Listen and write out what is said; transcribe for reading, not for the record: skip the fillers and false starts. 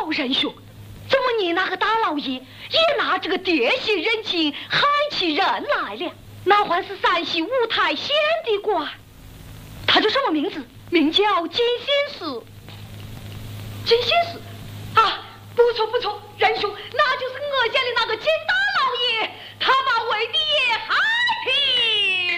仁兄，怎么你那个大老爷也拿这个爹媳人情喊起人来了？那还是陕西五台县的官，他叫什么名字？名叫金仙师。金仙师啊，不错不错，仁兄，那就是我家的那个金